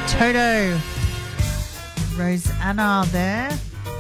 Toto. Rosanna there.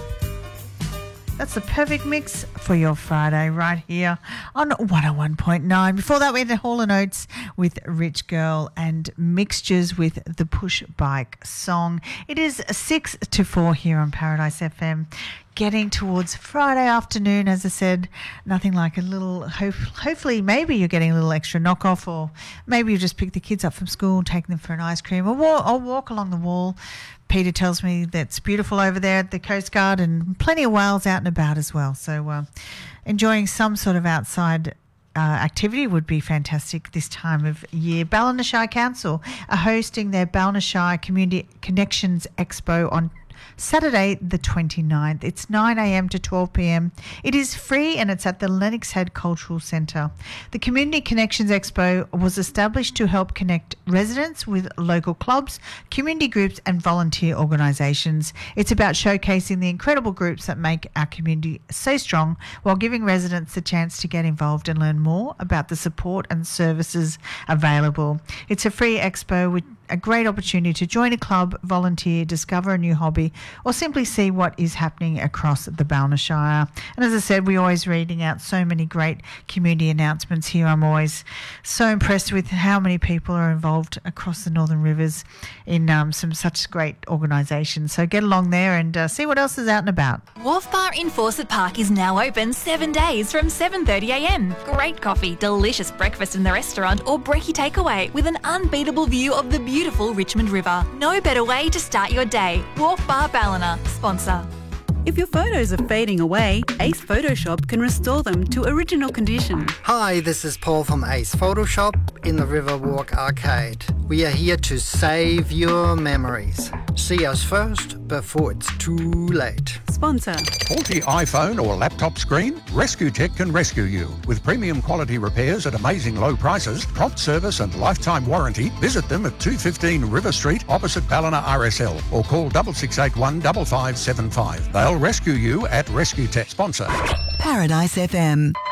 That's the perfect mix for your Friday right here on 101.9. Before that, we had the Hall & Oates with Rich Girl and Mixtures with the Push Bike song. It is 6 to 4 here on Paradise FM. Getting towards Friday afternoon, as I said, nothing like a little, hopefully maybe you're getting a little extra knockoff, or maybe you just pick the kids up from school, taking them for an ice cream, or walk along the wall. Peter tells me that's beautiful over there at the Coast Guard, and plenty of whales out and about as well. So enjoying some sort of outside activity would be fantastic this time of year. Ballina Shire Council are hosting their Ballina Shire Community Connections Expo on Saturday the 29th. It's 9 a.m. to 12 p.m. It is free and it's at the Lennox Head Cultural Centre. The Community Connections Expo was established to help connect residents with local clubs, community groups and volunteer organisations. It's about showcasing the incredible groups that make our community so strong, while giving residents the chance to get involved and learn more about the support and services available. It's a free expo with a great opportunity to join a club, volunteer, discover a new hobby, or simply see what is happening across the Ballina Shire. And as I said, we're always reading out so many great community announcements here. I'm always so impressed with how many people are involved across the Northern Rivers in some such great organisations. So get along there and see what else is out and about. Wharf Bar in Fawcett Park is now open 7 days from 7:30am. Great coffee, delicious breakfast in the restaurant, or brekkie takeaway with an unbeatable view of the beautiful Richmond River. No better way to start your day. Wharf Bar Ballina, sponsor. If your photos are fading away, Ace Photoshop can restore them to original condition. Hi, this is Paul from Ace Photoshop in the Riverwalk Arcade. We are here to save your memories. See us first before it's too late. Sponsor. Faulty iPhone or laptop screen? Rescue Tech can rescue you. With premium quality repairs at amazing low prices, prompt service and lifetime warranty, visit them at 215 River Street opposite Ballina RSL or call 6681 5575. They'll rescue you at Rescue Tech. Sponsor. Paradise FM.